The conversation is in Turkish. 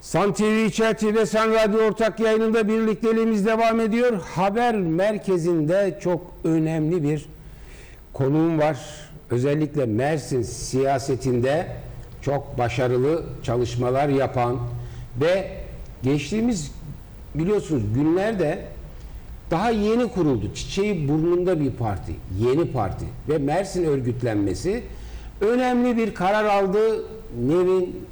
San TV, İçer TV, San Radyo ortak yayınında birlikteliğimiz devam ediyor. Haber merkezinde çok önemli bir konuğum var. Özellikle Mersin siyasetinde çok başarılı çalışmalar yapan ve geçtiğimiz biliyorsunuz günlerde daha yeni kuruldu. Çiçeği burnunda bir parti, yeni parti ve Mersin örgütlenmesi önemli bir karar aldı. Nevin